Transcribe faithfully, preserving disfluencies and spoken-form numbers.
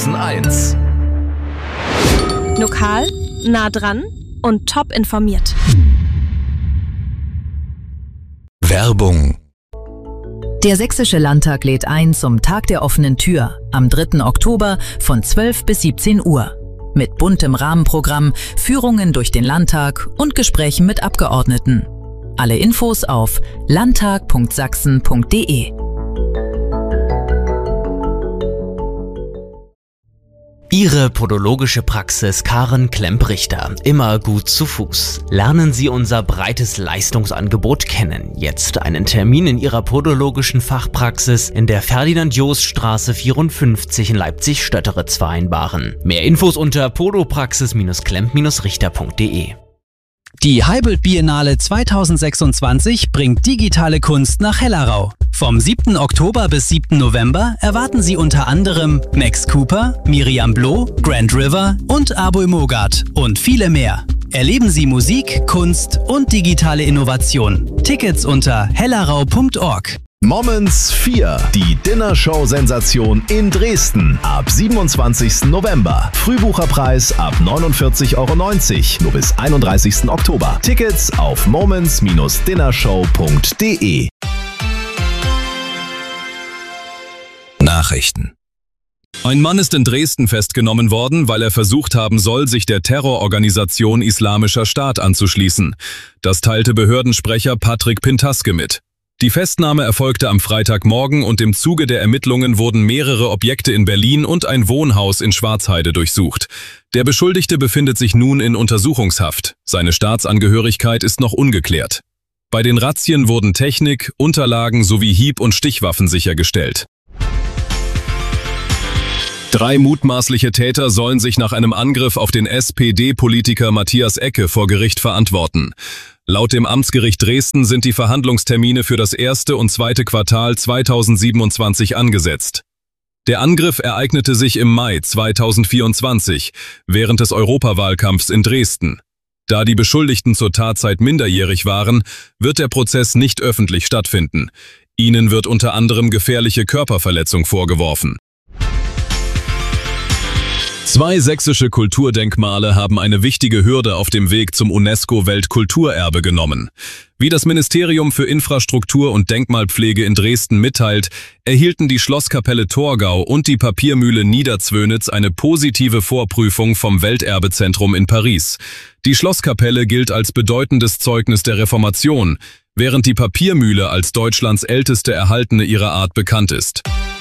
Sachsen eins. Lokal, nah dran und top informiert. Werbung. Der Sächsische Landtag lädt ein zum Tag der offenen Tür am dritten Oktober von zwölf bis siebzehn Uhr. Mit buntem Rahmenprogramm, Führungen durch den Landtag und Gesprächen mit Abgeordneten. Alle Infos auf landtag punkt sachsen punkt de. Ihre podologische Praxis Karen Klemp-Richter. Immer gut zu Fuß. Lernen Sie unser breites Leistungsangebot kennen. Jetzt einen Termin in Ihrer podologischen Fachpraxis in der Ferdinand-Jost-Straße vierundfünfzig in Leipzig-Stötteritz vereinbaren. Mehr Infos unter podopraxis klemp richter punkt de. Die Heibold Biennale zweitausendsechsundzwanzig bringt digitale Kunst nach Hellerau. Vom siebten Oktober bis siebten November erwarten Sie unter anderem Max Cooper, Miriam Bloh, Grand River und Abul Mogart und viele mehr. Erleben Sie Musik, Kunst und digitale Innovation. Tickets unter hellerau punkt org. Moments vier, die Dinnershow-Sensation in Dresden ab siebenundzwanzigsten November. Frühbucherpreis ab neunundvierzig Euro neunzig, nur bis einunddreißigsten Oktober. Tickets auf moments dinnershow punkt de. Nachrichten. Ein Mann ist in Dresden festgenommen worden, weil er versucht haben soll, sich der Terrororganisation Islamischer Staat anzuschließen. Das teilte Behördensprecher Patrick Pintaske mit. Die Festnahme erfolgte am Freitagmorgen und im Zuge der Ermittlungen wurden mehrere Objekte in Berlin und ein Wohnhaus in Schwarzheide durchsucht. Der Beschuldigte befindet sich nun in Untersuchungshaft. Seine Staatsangehörigkeit ist noch ungeklärt. Bei den Razzien wurden Technik, Unterlagen sowie Hieb- und Stichwaffen sichergestellt. Drei mutmaßliche Täter sollen sich nach einem Angriff auf den S P D-Politiker Matthias Ecke vor Gericht verantworten. Laut dem Amtsgericht Dresden sind die Verhandlungstermine für das erste und zweite Quartal zweitausendsiebenundzwanzig angesetzt. Der Angriff ereignete sich im Mai zweitausendvierundzwanzig, während des Europawahlkampfs in Dresden. Da die Beschuldigten zur Tatzeit minderjährig waren, wird der Prozess nicht öffentlich stattfinden. Ihnen wird unter anderem gefährliche Körperverletzung vorgeworfen. Zwei sächsische Kulturdenkmale haben eine wichtige Hürde auf dem Weg zum UNESCO-Weltkulturerbe genommen. Wie das Ministerium für Infrastruktur und Denkmalpflege in Dresden mitteilt, erhielten die Schlosskapelle Torgau und die Papiermühle Niederzwönitz eine positive Vorprüfung vom Welterbezentrum in Paris. Die Schlosskapelle gilt als bedeutendes Zeugnis der Reformation, während die Papiermühle als Deutschlands älteste erhaltene ihrer Art bekannt ist.